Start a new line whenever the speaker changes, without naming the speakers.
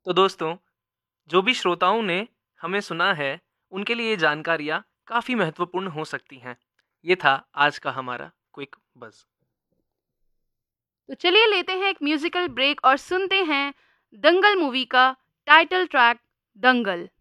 तो दोस्तों, जो भी श्रोताओं ने हमें सुना है, उनके लिए ये जानकारियाँ काफ़ी महत्वपूर्ण हो सकती हैं। ये था आज का हमारा क्विक बज़।
तो चलिए लेते हैं एक म्यूजिकल ब्रेक और सुनते हैं दंगल मूवी का टाइटल ट्रैक दंगल।